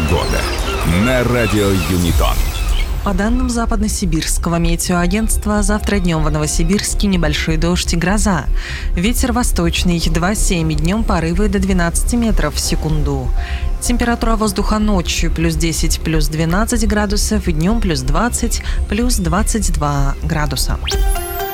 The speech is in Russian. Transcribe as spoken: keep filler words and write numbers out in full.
Погода на радио Юнитон. По данным Западно-Сибирского метеоагентства, завтра днем в Новосибирске небольшой дождь и гроза. Ветер восточный, два семь, днем порывы до двенадцати метров в секунду. Температура воздуха ночью плюс десять, плюс двенадцать градусов, днем плюс двадцать, плюс двадцать два градуса.